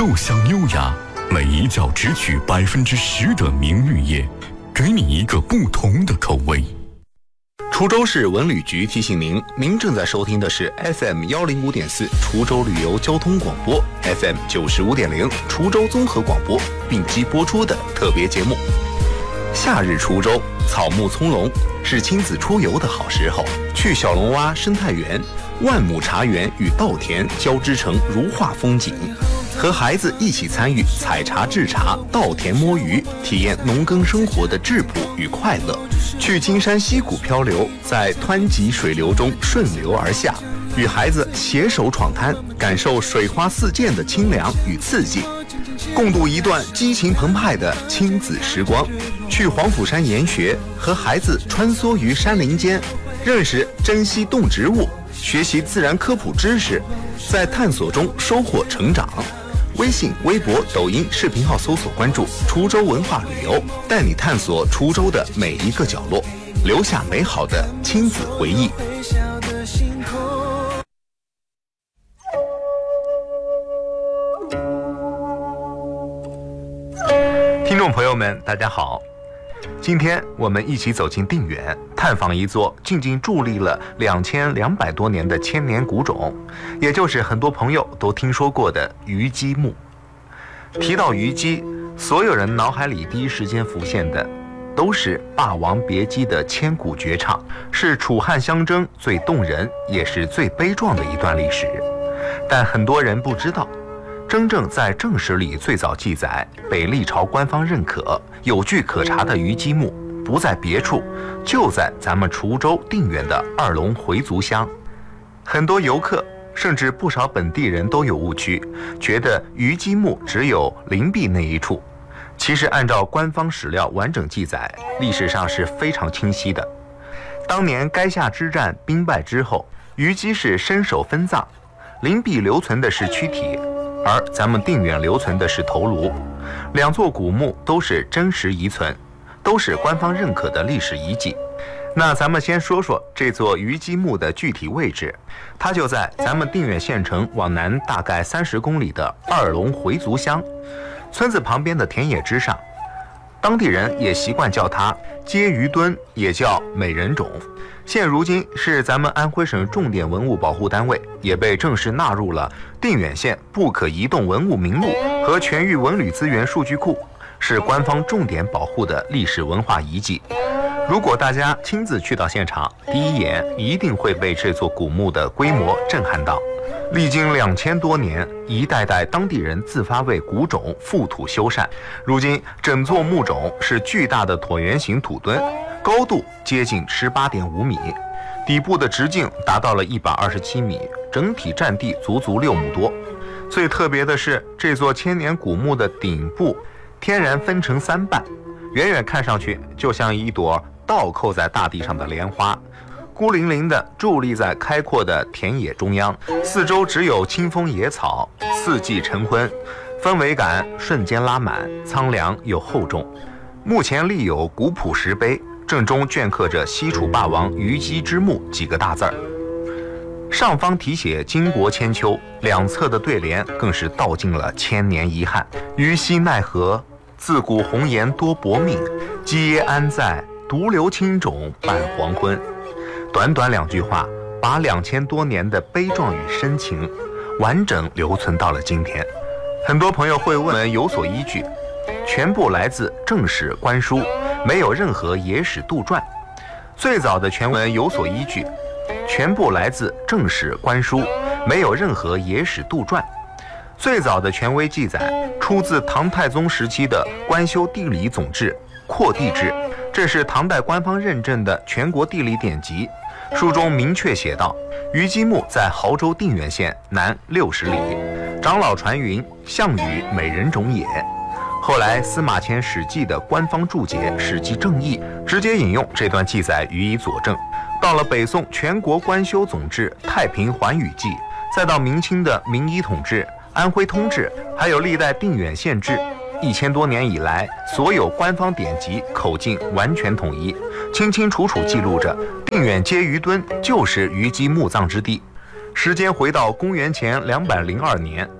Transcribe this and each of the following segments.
豆香优雅，每一角只取10%的明绿叶，给你一个不同的口味。 滁州市文旅局提醒您，您正在收听的是 FM 105.4滁州旅游交通广播 ，FM 95.0滁州综合广播并机播出的特别节目。夏日滁州草木葱茏，是亲子出游的好时候。去小龙洼生态园，万亩茶园与稻田交织成如画风景，和孩子一起参与采茶制茶、稻田摸鱼，体验农耕生活的质朴与快乐。去金山溪谷漂流，在湍急水流中顺流而下，与孩子携手闯滩，感受水花四溅的清凉与刺激，共度一段激情澎湃的亲子时光。去黄甫山研学，和孩子穿梭于山林间，认识珍稀动植物，学习自然科普知识，在探索中收获成长。微信、微博、抖音视频号搜索关注滁州文化旅游，带你探索滁州的每一个角落，留下美好的亲子回忆。听众朋友们，大家好，今天我们一起走进定远，探访一座静静伫立了2200多年的千年古冢，也就是很多朋友都听说过的虞姬墓。提到虞姬，所有人脑海里第一时间浮现的都是《霸王别姬》的千古绝唱，是楚汉相争最动人也是最悲壮的一段历史。但很多人不知道，真正在正史里最早记载、被历朝官方认可、有据可查的虞姬墓，不在别处，就在咱们滁州定远的二龙回族乡。很多游客甚至不少本地人都有误区，觉得虞姬墓只有灵璧那一处。其实按照官方史料完整记载，历史上是非常清晰的。当年垓下之战兵败之后，虞姬是身首分葬，灵璧留存的是躯体，而咱们定远留存的是头颅。两座古墓都是真实遗存，都是官方认可的历史遗迹。那咱们先说说这座虞姬墓的具体位置，它就在咱们定远县城往南大概30公里的二龙回族乡，村子旁边的田野之上。当地人也习惯叫它接鱼墩，也叫美人冢。现如今是咱们安徽省重点文物保护单位，也被正式纳入了定远县不可移动文物名录和全域文旅资源数据库，是官方重点保护的历史文化遗迹。如果大家亲自去到现场，第一眼一定会被这座古墓的规模震撼到。历经2000多年，一代代当地人自发为古冢覆土修缮，如今整座墓冢是巨大的椭圆形土墩，高度接近18.5米，底部的直径达到了127米，整体占地足足6亩多。最特别的是，这座千年古墓的顶部天然分成3半，远远看上去就像一朵倒扣在大地上的莲花，孤零零地伫立在开阔的田野中央，四周只有清风野草，四季晨昏，氛围感瞬间拉满，苍凉又厚重。墓前立有古朴石碑，正中镌刻着西楚霸王虞姬之墓几个大字儿，上方题写巾帼千秋，两侧的对联更是道尽了千年遗憾。虞兮奈何，自古红颜多薄命，姬耶安在，独留青冢伴黄昏。短短2句话，把2000多年的悲壮与深情完整留存到了今天。很多朋友会问有所依据，全部来自正史官书，没有任何野史杜撰。最早的全文有所依据，全部来自正史官书，没有任何野史杜撰。最早的权威记载出自唐太宗时期的官修地理总志扩地志，这是唐代官方认证的全国地理典籍。书中明确写道，虞姬墓在亳州定远县南60里，长老传云，项羽美人冢也。后来司马迁《史记》的官方注解《史记正义》直接引用这段记载予以佐证。到了北宋全国官修总志《太平寰宇记》，再到明清的《明一统志》《安徽通志》，还有历代定远县志，1000多年以来，所有官方典籍口径完全统一，清清楚楚记录着定远接鱼墩就是虞姬墓葬之地。时间回到公元前202年，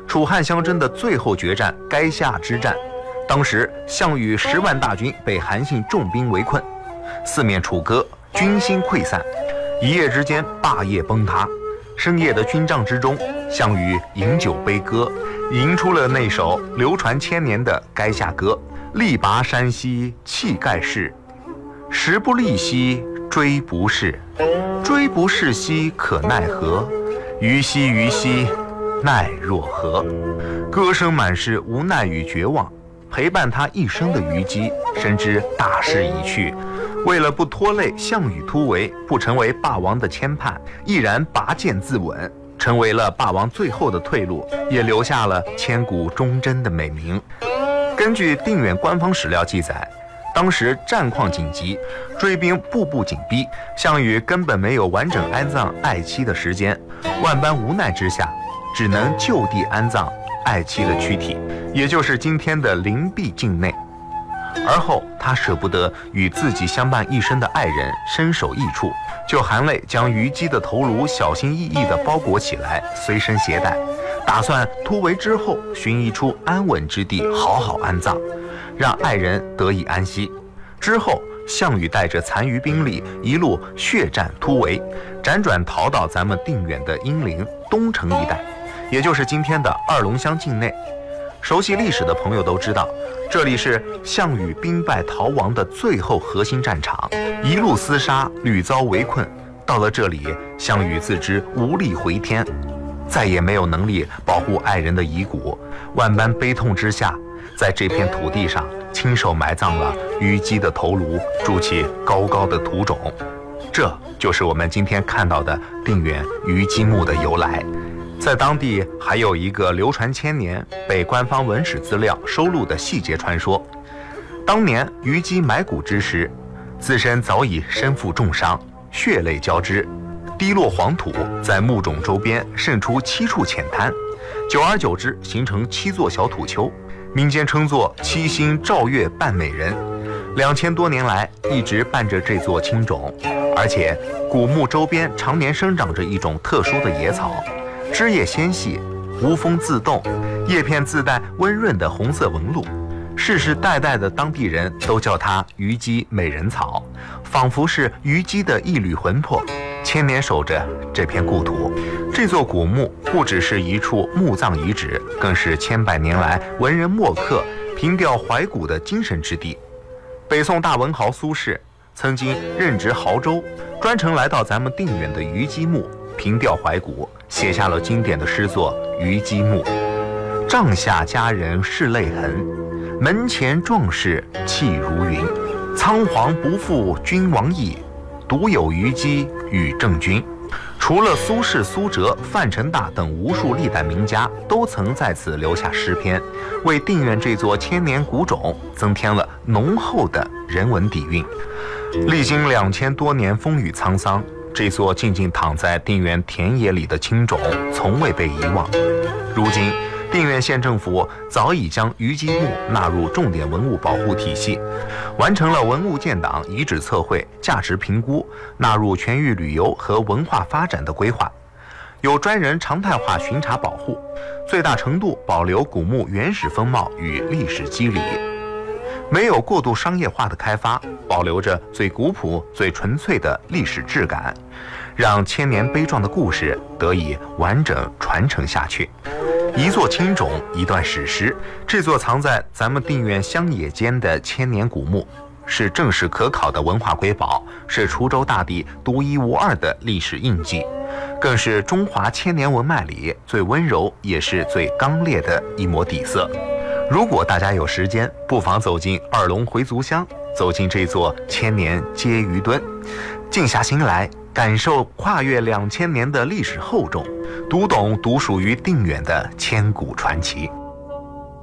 楚汉相争的最后决战垓下之战，当时项羽10万大军被韩信重兵围困，四面楚歌，军心溃散，一夜之间霸业崩塌。深夜的军帐之中，项羽饮酒悲歌，吟出了那首流传千年的垓下歌：力拔山兮气盖世，时不利兮骓不逝，骓不逝兮可奈何，虞兮虞兮奈若何。歌声满是无奈与绝望，陪伴他一生的虞姬深知大势已去，为了不拖累项羽突围，不成为霸王的牵绊，毅然拔剑自刎，成为了霸王最后的退路，也留下了千古忠贞的美名。根据定远官方史料记载，当时战况紧急，追兵步步紧逼，项羽根本没有完整安葬爱妻的时间，万般无奈之下，只能就地安葬爱妻的躯体，也就是今天的灵璧境内。而后他舍不得与自己相伴一生的爱人身首异处，就含泪将虞姬的头颅小心翼翼地包裹起来，随身携带，打算突围之后寻一处安稳之地好好安葬，让爱人得以安息。之后项羽带着残余兵力一路血战突围，辗转逃到咱们定远的阴陵东城一带，也就是今天的二龙乡境内。熟悉历史的朋友都知道，这里是项羽兵败逃亡的最后核心战场，一路厮杀，屡遭围困。到了这里，项羽自知无力回天，再也没有能力保护爱人的遗骨，万般悲痛之下，在这片土地上亲手埋葬了虞姬的头颅，筑起高高的土冢。这就是我们今天看到的定远虞姬墓的由来。在当地还有一个流传千年、被官方文史资料收录的细节传说：当年虞姬埋骨之时，自身早已身负重伤，血泪交织，滴落黄土，在墓冢周边渗出7处浅滩，久而久之形成7座小土丘，民间称作7星照月伴美人。2000多年来一直伴着这座青冢，而且古墓周边常年生长着一种特殊的野草，枝叶纤细，无风自动，叶片自带温润的红色纹路，世世代代的当地人都叫它虞姬美人草，仿佛是虞姬的一缕魂魄，千年守着这片故土。这座古墓不只是一处墓葬遗址，更是千百年来文人墨客凭吊怀古的精神之地。北宋大文豪苏轼曾经任职亳州，专程来到咱们定远的虞姬墓凭吊怀古，写下了经典的诗作《虞姬墓》：帐下佳人拭泪痕，门前壮士气如云。仓皇不负君王意，独有虞姬与郑君。除了苏轼、苏辙、范成大等无数历代名家都曾在此留下诗篇，为定远这座千年古冢增添了浓厚的人文底蕴。历经2000多年风雨沧桑，这座静静躺在定远田野里的青冢从未被遗忘。如今定远县政府早已将虞姬墓纳入重点文物保护体系，完成了文物建档、遗址测绘、价值评估，纳入全域旅游和文化发展的规划，有专人常态化巡查保护，最大程度保留古墓原始风貌与历史肌理，没有过度商业化的开发，保留着最古朴、最纯粹的历史质感，让千年悲壮的故事得以完整传承下去。一座青冢，一段史诗，这座藏在咱们定远乡野间的千年古墓，是正史可考的文化瑰宝，是滁州大地独一无二的历史印记，更是中华千年文脉里最温柔也是最刚烈的一抹底色。如果大家有时间，不妨走进二龙回族乡，走进这座千年接鱼墩，静下心来，感受跨越2000年的历史厚重，读懂独属于定远的千古传奇。